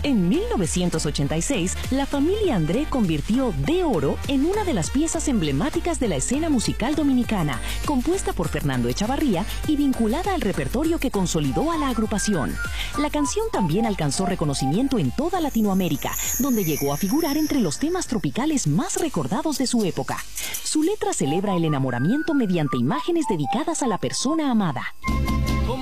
En 1986, la familia André convirtió De Oro en una de las piezas emblemáticas de la escena musical dominicana, compuesta por Fernando Echavarría y vinculada al repertorio que consolidó a la agrupación. La canción también alcanzó reconocimiento en toda Latinoamérica, donde llegó a figurar entre los temas tropicales más recordados de su época. Su letra celebra el enamoramiento mediante imágenes dedicadas a la persona amada.